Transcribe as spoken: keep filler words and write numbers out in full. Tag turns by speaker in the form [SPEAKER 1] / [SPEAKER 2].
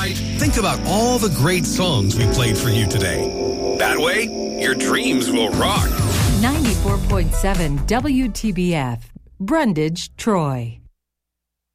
[SPEAKER 1] Think about all the great songs we played for you today. That way, your dreams will rock.
[SPEAKER 2] ninety-four point seven W T B F, Brundage, Troy.